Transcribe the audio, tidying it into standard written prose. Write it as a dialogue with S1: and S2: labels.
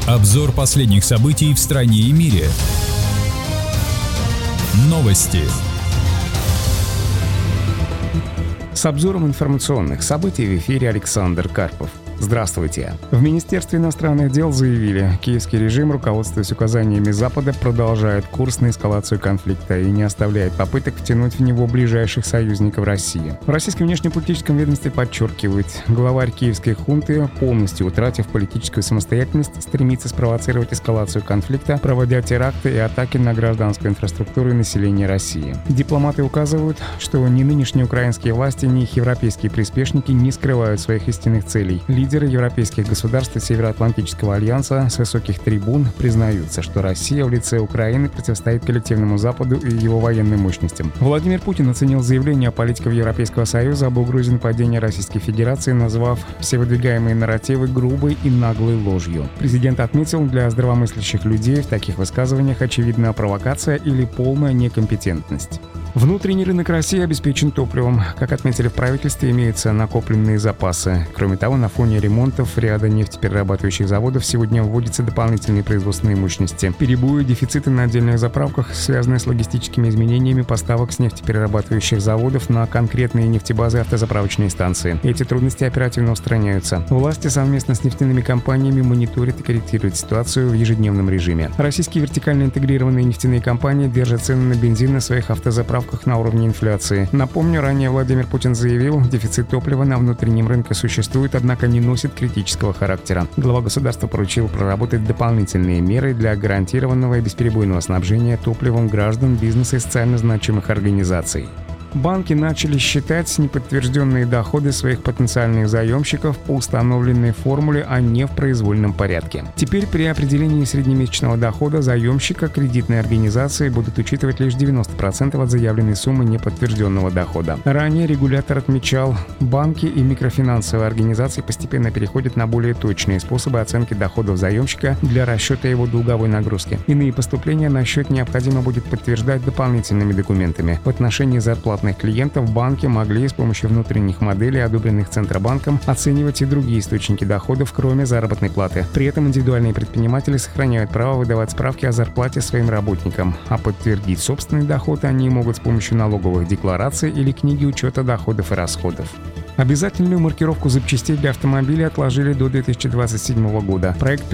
S1: Обзор последних событий в стране и мире. Новости.
S2: С обзором информационных событий в эфире Александр Карпов. Здравствуйте. В Министерстве иностранных дел заявили, киевский режим, руководствуясь указаниями Запада, продолжает курс на эскалацию конфликта и не оставляет попыток втянуть в него ближайших союзников России. В российском внешнеполитическом ведомстве подчеркивают, главарь киевской хунты, полностью утратив политическую самостоятельность, стремится спровоцировать эскалацию конфликта, проводя теракты и атаки на гражданскую инфраструктуру и население России. Дипломаты указывают, что ни нынешние украинские власти, ни их европейские приспешники не скрывают своих истинных целей. Лидеры европейских государств и Североатлантического альянса с высоких трибун признаются, что Россия в лице Украины противостоит коллективному Западу и его военным мощностям. Владимир Путин оценил заявление политиков Европейского Союза об угрозе нападения Российской Федерации, назвав все выдвигаемые нарративы грубой и наглой ложью. Президент отметил, для здравомыслящих людей в таких высказываниях очевидна провокация или полная некомпетентность. Внутренний рынок России обеспечен топливом. Как отметили в правительстве, имеются накопленные запасы. Кроме того, на фоне ремонтов ряда нефтеперерабатывающих заводов сегодня вводятся дополнительные производственные мощности. Перебои, дефициты на отдельных заправках, связанные с логистическими изменениями поставок с нефтеперерабатывающих заводов на конкретные нефтебазы и автозаправочные станции. Эти трудности оперативно устраняются. Власти совместно с нефтяными компаниями мониторят и корректируют ситуацию в ежедневном режиме. Российские вертикально интегрированные нефтяные компании держат цены на бензин на своих автозаправках на уровне инфляции. Напомню, ранее Владимир Путин заявил, дефицит топлива на внутреннем рынке существует, однако не носит критического характера. Глава государства поручил проработать дополнительные меры для гарантированного и бесперебойного снабжения топливом граждан, бизнеса и социально значимых организаций. Банки начали считать неподтвержденные доходы своих потенциальных заемщиков по установленной формуле, а не в произвольном порядке. Теперь при определении среднемесячного дохода заемщика кредитные организации будут учитывать лишь 90% от заявленной суммы неподтвержденного дохода. Ранее регулятор отмечал, банки и микрофинансовые организации постепенно переходят на более точные способы оценки доходов заемщика для расчета его долговой нагрузки. Иные поступления на счет необходимо будет подтверждать дополнительными документами. В отношении зарплат клиентов банки могли с помощью внутренних моделей, одобренных Центробанком, оценивать и другие источники доходов, кроме заработной платы. При этом индивидуальные предприниматели сохраняют право выдавать справки о зарплате своим работникам, а подтвердить собственный доход они могут с помощью налоговых деклараций или книги учета доходов и расходов. Обязательную маркировку запчастей для автомобилей отложили до 2027 года. Проект